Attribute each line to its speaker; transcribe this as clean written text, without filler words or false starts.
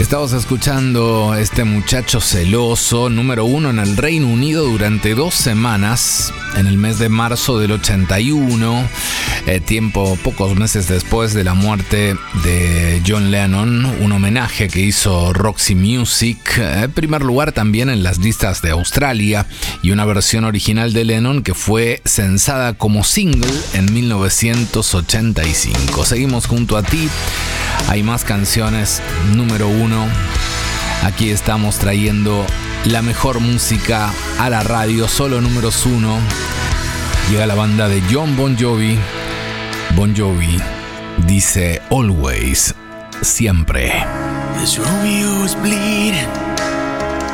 Speaker 1: Estamos escuchando este muchacho celoso, número 1 en el Reino Unido durante 2 semanas, en el mes de marzo del 81, pocos meses después de la muerte de John Lennon, un homenaje que hizo Roxy Music, en primer lugar también en las listas de Australia, y una versión original de Lennon que fue censada como single en 1985. Seguimos junto a ti. Hay más canciones, número 1. Aquí estamos trayendo la mejor música a la radio, solo números 1. Llega la banda de John Bon Jovi. Bon Jovi dice Always, siempre.
Speaker 2: As Romeo was bleeding